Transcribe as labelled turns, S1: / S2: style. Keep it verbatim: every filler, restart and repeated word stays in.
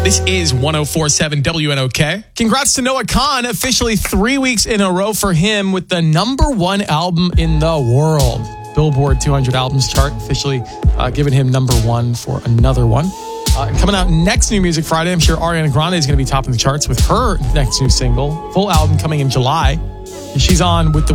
S1: This is one oh four point seven W N O K. Congrats to Noah Kahan. Officially three weeks in a row for him with the number one album in the world. Billboard two hundred albums chart officially uh, giving him number one for another one. Uh, coming out next New Music Friday, I'm sure Ariana Grande is going to be topping the charts with her next new single. Full album coming in July. She's on with The